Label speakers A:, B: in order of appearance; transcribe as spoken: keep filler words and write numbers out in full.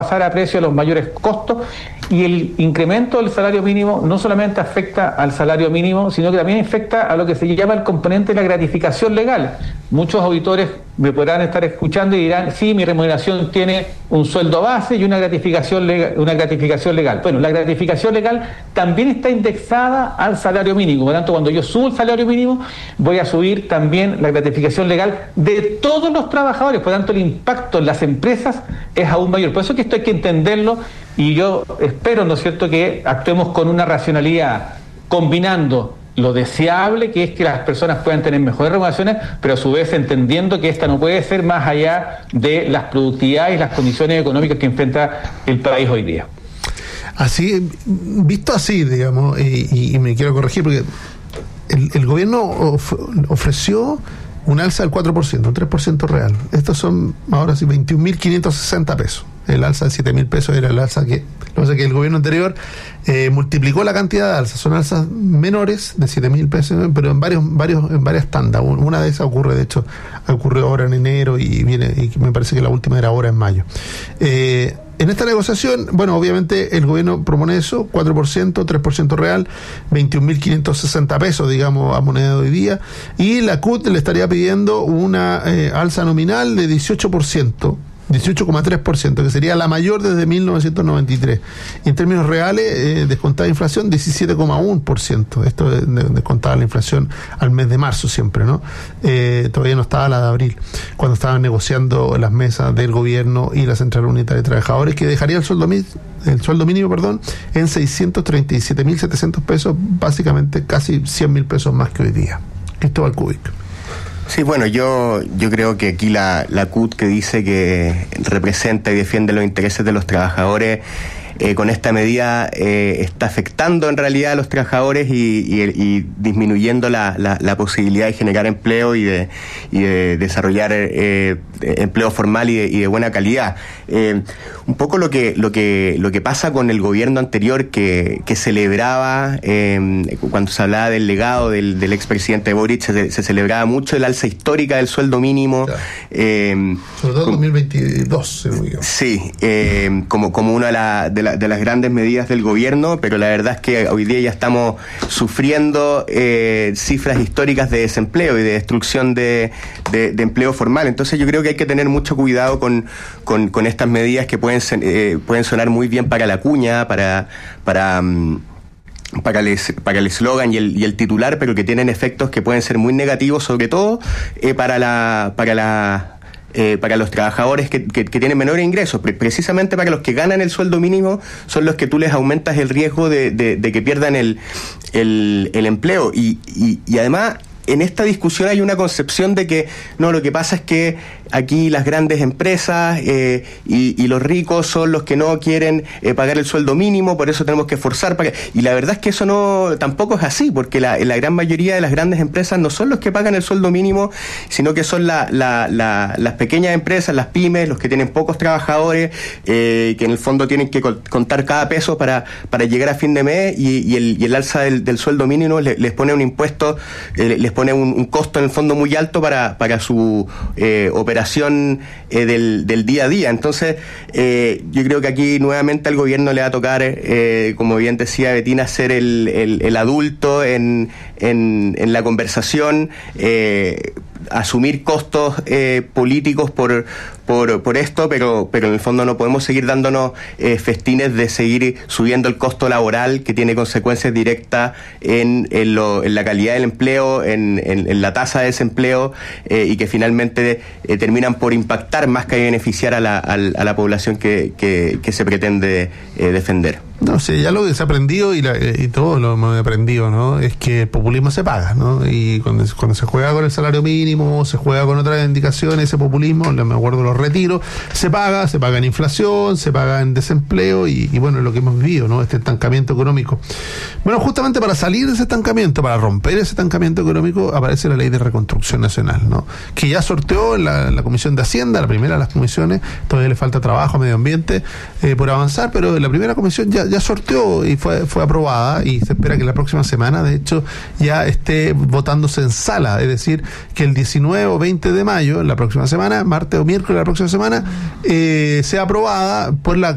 A: pasar a precio a los mayores costos, y el incremento del salario mínimo no solamente afecta al salario mínimo, sino que también afecta a lo que se llama el componente de la gratificación legal. Muchos auditores me podrán estar escuchando y dirán, sí, mi remuneración tiene un sueldo base y una gratificación legal, una gratificación legal. Bueno, la gratificación legal también está indexada al salario mínimo, por lo tanto, cuando yo subo el salario mínimo, voy a subir también la gratificación legal de todos los trabajadores, por lo tanto, el impacto en las empresas es aún mayor. Por eso es que esto hay que entenderlo, y yo espero, ¿no es cierto?, que actuemos con una racionalidad, combinando lo deseable, que es que las personas puedan tener mejores remuneraciones, pero a su vez entendiendo que esta no puede ser más allá de las productividades y las condiciones económicas que enfrenta el país hoy día.
B: Así, visto así, digamos, y, y me quiero corregir, porque el, el gobierno of, ofreció un alza del cuatro por ciento, un tres por ciento real. Estos son ahora sí veintiún mil quinientos sesenta pesos. El alza de siete mil pesos era el alza que... Lo que pasa es que el gobierno anterior eh, multiplicó la cantidad de alzas. Son alzas menores de siete mil pesos, pero en varios varios en varias tandas. Una de esas ocurre, de hecho, ocurrió ahora en enero y viene y me parece que la última era ahora en mayo. Eh, En esta negociación, bueno, obviamente el gobierno propone eso, cuatro por ciento, tres por ciento real, veintiún mil quinientos sesenta pesos, digamos, a moneda de hoy día, y la C U T le estaría pidiendo una eh, alza nominal de dieciocho por ciento, dieciocho coma tres por ciento, que sería la mayor desde mil novecientos noventa y tres. Y en términos reales, eh, descontada inflación, diecisiete coma uno por ciento. Esto es de, descontada la inflación al mes de marzo siempre, ¿no? Eh, todavía no estaba la de abril, cuando estaban negociando las mesas del gobierno y la Central Unitaria de Trabajadores, que dejaría el sueldo, el sueldo mínimo perdón, en seiscientos treinta y siete mil setecientos pesos, básicamente casi cien mil pesos más que hoy día. Cristóbal Kubik.
C: Sí, bueno, yo yo creo que aquí la, la C U T, que dice que representa y defiende los intereses de los trabajadores, eh, con esta medida eh, está afectando en realidad a los trabajadores y, y, y disminuyendo la, la, la posibilidad de generar empleo y de, y de desarrollar eh, empleo formal y de, y de buena calidad. Eh, un poco lo que lo que lo que pasa con el gobierno anterior, que, que celebraba, eh, cuando se hablaba del legado del, del expresidente Boric, se, se celebraba mucho el alza histórica del sueldo mínimo. Claro. Eh,
B: Sobre todo en dos mil veintidós, se me
C: Sí, eh, como, como una de, la, de, la, de las grandes medidas del gobierno, pero la verdad es que hoy día ya estamos sufriendo eh, cifras históricas de desempleo y de destrucción de, de, de empleo formal. Entonces yo creo que hay que tener mucho cuidado con, con, con estas medidas que pueden Eh, pueden sonar muy bien para la cuña, para para um, para el para el eslogan y el y el titular, pero que tienen efectos que pueden ser muy negativos, sobre todo eh, para la para la Eh, para los trabajadores que, que, que tienen menores ingresos. Pre- precisamente para los que ganan el sueldo mínimo son los que tú les aumentas el riesgo de, de, de que pierdan el, el, el empleo. Y, y, y además, en esta discusión hay una concepción de que no, lo que pasa es que aquí las grandes empresas eh, y, y los ricos son los que no quieren eh, pagar el sueldo mínimo, por eso tenemos que forzar para que... Y la verdad es que eso no tampoco es así, porque la, la gran mayoría de las grandes empresas no son los que pagan el sueldo mínimo, sino que son la, la, la, las pequeñas empresas, las pymes, los que tienen pocos trabajadores, eh, que en el fondo tienen que contar cada peso para, para llegar a fin de mes, y, y, el, y el alza del, del sueldo mínimo les, les pone un impuesto, eh, les pone un, un costo en el fondo muy alto para, para su eh, operación Eh, del, del día a día. Entonces, eh, yo creo que aquí nuevamente al gobierno le va a tocar, eh, como bien decía Betina, ser el, el, el adulto en, en, en la conversación, eh, asumir costos eh, políticos por por por esto, pero pero en el fondo no podemos seguir dándonos eh, festines de seguir subiendo el costo laboral, que tiene consecuencias directas en en, lo, en la calidad del empleo, en, en, en la tasa de desempleo, eh, y que finalmente eh, terminan por impactar más que beneficiar a la, a, a la población que, que, que se pretende eh, defender.
B: No sé, ya lo que se ha aprendido y, la, y todo lo hemos aprendido, ¿no? Es que el populismo se paga, ¿no? Y cuando, cuando se juega con el salario mínimo, se juega con otras indicaciones, ese populismo, me acuerdo de los retiros, se paga, se paga en inflación, se paga en desempleo y, y bueno, lo que hemos vivido, ¿no? Este estancamiento económico. Bueno, justamente para salir de ese estancamiento, para romper ese estancamiento económico, aparece la Ley de Reconstrucción Nacional, ¿no? Que ya sorteó en la, en la Comisión de Hacienda, la primera de las comisiones, todavía le falta trabajo a medio ambiente eh, por avanzar, pero en la primera comisión ya ya sorteó y fue fue aprobada, y se espera que la próxima semana, de hecho, ya esté votándose en sala, es decir, que el diecinueve o veinte de mayo, la próxima semana, martes o miércoles de la próxima semana, eh, sea aprobada por la